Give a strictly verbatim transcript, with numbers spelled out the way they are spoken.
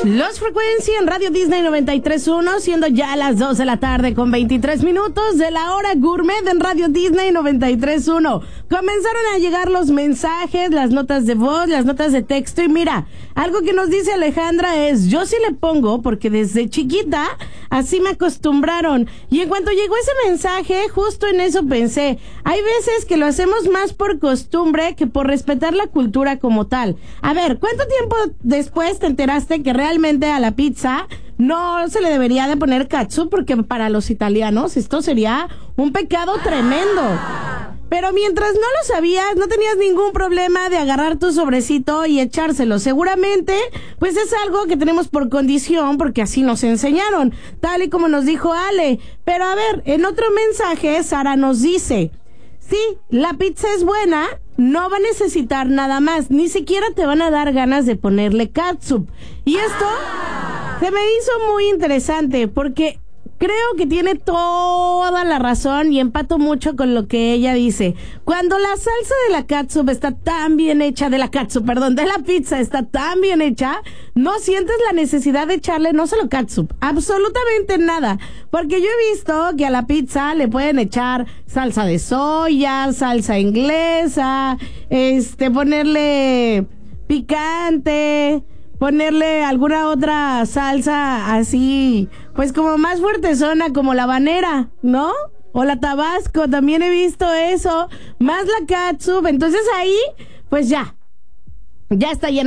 Los Frecuencia en Radio Disney noventa y tres punto uno, siendo ya las dos de la tarde con veintitrés minutos de la hora gourmet en Radio Disney noventa y tres punto uno. Comenzaron a llegar los mensajes, las notas de voz, las notas de texto y mira, algo que nos dice Alejandra es, yo sí le pongo porque desde chiquita así me acostumbraron. Y en cuanto llegó ese mensaje, justo en eso pensé, hay veces que lo hacemos más por costumbre que por respetar la cultura como tal. A ver, ¿cuánto tiempo después te enteraste que realmente a la pizza no se le debería de poner catsup? Porque para los italianos esto sería un pecado tremendo. Pero mientras no lo sabías, no tenías ningún problema de agarrar tu sobrecito y echárselo. Seguramente, pues es algo que tenemos por condición, porque así nos enseñaron, tal y como nos dijo Ale. Pero a ver, en otro mensaje, Sara nos dice, sí, la pizza es buena, no va a necesitar nada más, ni siquiera te van a dar ganas de ponerle catsup. Y esto se me hizo muy interesante, porque creo que tiene toda la razón y empato mucho con lo que ella dice. Cuando la salsa de la catsup está tan bien hecha, de la catsup, perdón, de la pizza está tan bien hecha, no sientes la necesidad de echarle no solo catsup, absolutamente nada. Porque yo he visto que a la pizza le pueden echar salsa de soya, salsa inglesa, este, ponerle picante, ponerle alguna otra salsa así, pues como más fuertezona, como la habanera, ¿no? O la tabasco, también he visto eso, más la catsup. Entonces ahí, pues ya, ya está llena.